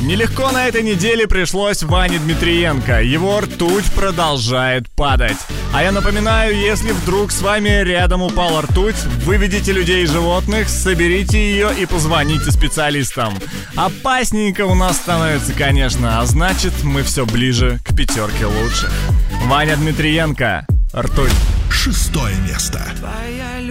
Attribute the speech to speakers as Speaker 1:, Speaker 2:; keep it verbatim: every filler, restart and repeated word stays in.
Speaker 1: Нелегко на этой неделе пришлось Ване Дмитриенко. Его ртуть продолжает падать. А я напоминаю, если вдруг с вами рядом упала ртуть, выведите людей и животных, соберите ее и позвоните специалистам. Опасненько у нас становится, конечно, а значит, мы все ближе к пятерке лучших. Ваня Дмитриенко, ртуть.
Speaker 2: Шестое место.
Speaker 3: Твоя